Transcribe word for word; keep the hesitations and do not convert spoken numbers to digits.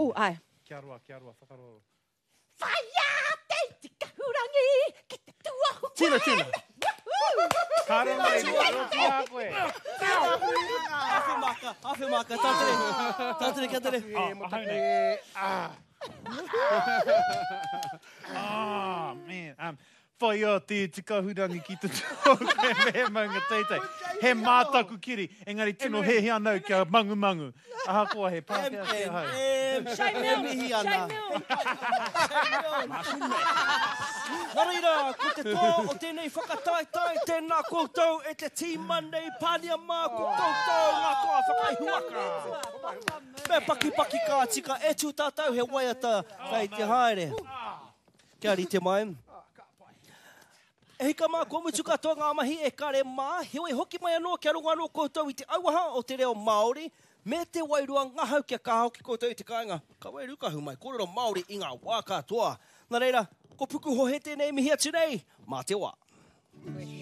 U, ai. Kia roa, kia roa, whakaroa. Whaia te tika hurangi, ki te tua huai. Tina, tina. Kāra mai, roki a koe. Awhi maka, awhi maka, tātere. Tātere, kia tere. Oh, haunei. Ah. Oh, man. Um, whai o te tikahurangi ki te tō koe me maunga teitei. He mātaku kiri, engari tino he hea nau kia mangu mangu. Aha koa he pāpea kia hau. Shai Milne, mihi Shai ana. Milne. Nā reira, ko te tō o tēnei whakataitai, tēnā koutou e te Team Monday Pāniama, ko koutou ngā koa whakaihuaka. Me paki paki kā tika e tū tātou he waiata kei te haere. Kia rite mai. E hika mā komutu katoa ngā mahi e kare mā, heoi hoki mai anō kia runga anō koutou i te auaha o te reo Māori, me te wairua ngahau kia kāhau ki koutou i te kāinga. Ka wairu kahu mai, kōrero Māori i ngā wā katoa. Nā reira, ko puku ho he tēnei mihi atu nei, mā te wā.